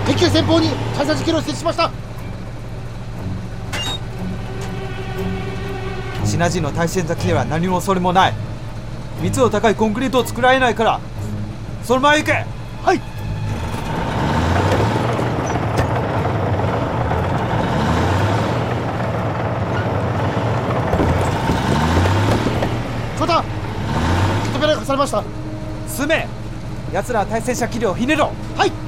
敵機前方に対戦機を設置しました。 シナジーの対戦先では何もそれもない。密度高いコンクリートを作られないからその前行け。 はい。翔太、扉が貸されました。 進め。奴らは対戦車機量をひねろ。 はい。